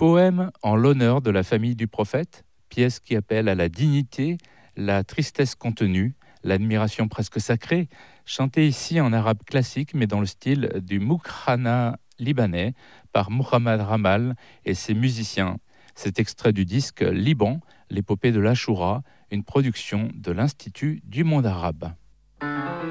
Poème en l'honneur de la famille du prophète, pièce qui appelle à la dignité, la tristesse contenue, l'admiration presque sacrée, chantée ici en arabe classique mais dans le style du mukhrana libanais par Muhammad Ramal et ses musiciens. C'est extrait du disque Liban, l'épopée de l'Ashura, une production de l'Institut du monde arabe.